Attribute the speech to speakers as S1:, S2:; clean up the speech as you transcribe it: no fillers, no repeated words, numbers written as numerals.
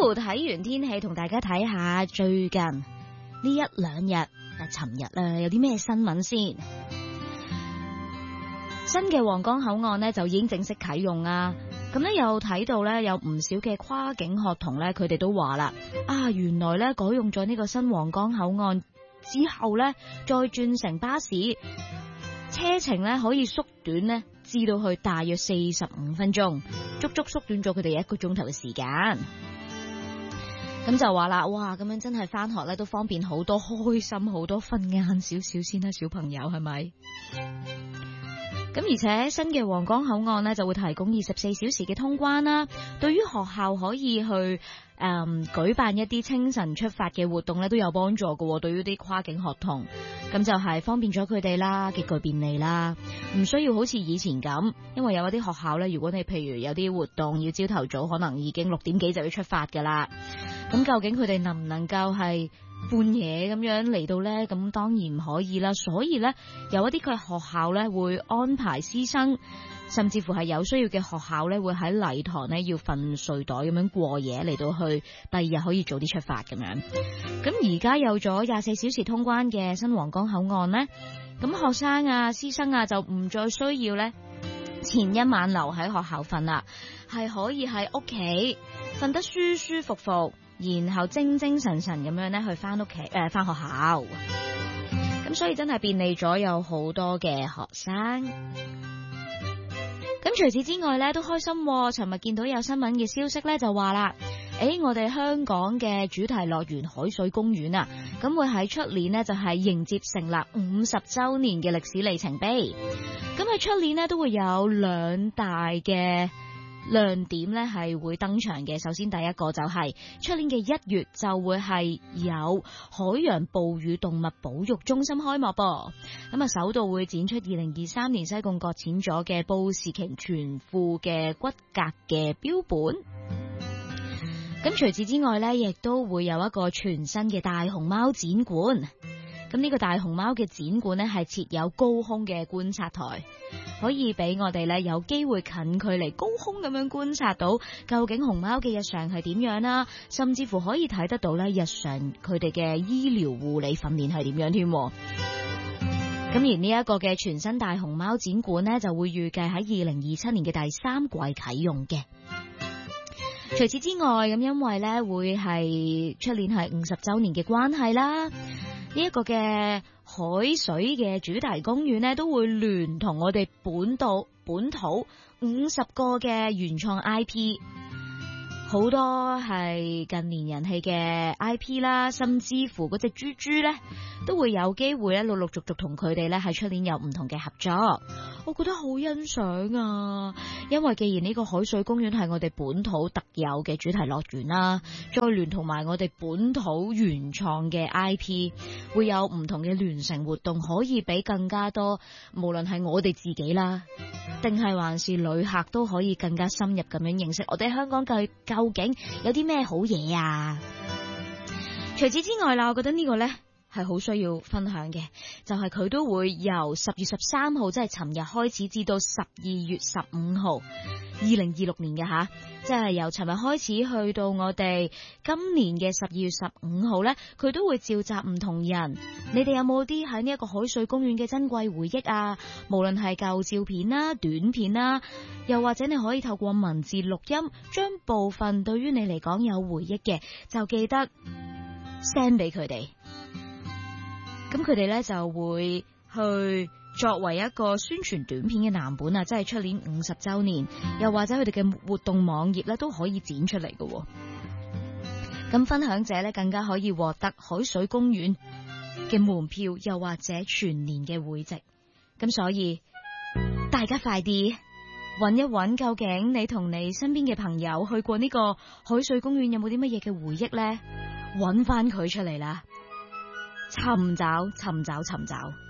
S1: 睇完天氣，同大家睇下最近呢一兩日，尋日啦，有啲咩新聞先？新嘅皇崗口岸呢就已經正式啟用啊！咁呢又睇到呢有唔少嘅跨境學童呢，佢哋都話啦，原來呢改用咗呢個新皇崗口岸之後呢，再轉乘巴士，車程呢可以縮短呢至到去大約45分鐘，足足縮短咗佢哋1個鐘頭嘅時間。咁就話啦，哇！咁樣真係返學呢都方便好多，開心好多，瞓晏少少先啦，小朋友係咪？咁而且新嘅皇崗口岸呢就會提供24小時嘅通關啦，對於學校可以去舉辦一啲清晨出發嘅活動呢都有幫助嘅。對於啲跨境學童，咁就係方便咗佢哋啦，極具便利啦，唔需要好似以前咁，因為有一啲學校呢，如果你譬如有啲活動要朝頭早，可能已經6點幾就要出發噶啦。咁究竟佢哋能唔能夠係半夜咁樣嚟到呢？咁當然唔可以啦。所以呢，有一啲嘅學校呢會安排師生，甚至乎係有需要嘅學校呢會喺禮堂呢要瞓睡袋咁樣過夜，嚟到去第二日可以早啲出發咁樣。咁而家有咗24小時通關嘅新皇崗口岸呢，咁學生啊、師生啊就唔再需要呢前一晚留喺學校瞓啦，係可以喺屋企瞓得舒舒服服，然後精精神神咁樣咧去翻屋企翻學校。咁所以真係便利咗有好多嘅學生。咁除此之外咧都開心，尋日見到有新聞嘅消息咧就話啦，我哋香港嘅主題樂園海水公園啊，咁會喺出年呢就係迎接成立50週年嘅歷史里程碑。咁喺出年呢都會有2大嘅亮點咧係會登場嘅。首先第一個就係出年嘅1月就會係有海洋哺乳動物保育中心開幕噃。咁啊首度會展出2023年西貢擱淺咗嘅布氏鯨全副嘅骨骼嘅標本。咁除此之外咧，亦都會有一個全新嘅大熊貓展館。咁呢個大熊貓嘅展館呢係設有高空嘅觀察台，可以俾我哋呢有機會近距離高空咁樣觀察到究竟熊貓嘅日常係點樣啦，甚至乎可以睇得到呢日常佢哋嘅醫療護理訓練係點樣添。咁而呢一個嘅全新大熊貓展館呢，就會預計喺2027年嘅第3季啟用嘅。除此之外，咁因為呢會係出年係50週年嘅關係啦，呢一個嘅海水嘅主題公園呢，都會聯同我哋本土50個嘅原創 IP， 好多係近年人氣嘅 IP 啦，甚至乎嗰隻豬豬呢，都會有機會咧陸陸續續同佢哋咧喺出年有唔同嘅合作。我覺得好欣賞啊，因為既然呢個海水公園係我哋本土特有嘅主題樂園啦，再聯同埋我哋本土原創嘅 IP， 會有唔同嘅聯乘活動，可以俾更加多，無論係我哋自己啦，定係還是旅客都可以更加深入咁樣認識我哋香港究竟有啲咩好嘢啊。除此之外啦，我覺得呢個呢係好需要分享嘅，就係佢都會由10月13號，即係尋日開始，至到12月15號，2026年嘅吓，即係由尋日開始去到我哋今年嘅12月15號呢，佢都會召集唔同人。你哋有冇啲喺呢一個海水公園嘅珍貴回憶啊？無論係舊照片啦、短片啦，又或者你可以透過文字錄音，將部分對於你嚟講有回憶嘅，就記得 send 俾佢哋。咁佢哋咧就會去作為一個宣傳短片嘅藍本啊，即係出年50週年，又或者佢哋嘅活動網頁咧都可以剪出嚟嘅。咁分享者咧更加可以獲得海水公園嘅門票，又或者全年嘅會籍。咁所以大家快啲揾一揾，究竟你同你身邊嘅朋友去過呢個海水公園有冇啲乜嘢嘅回憶呢？揾翻佢出嚟啦！尋找。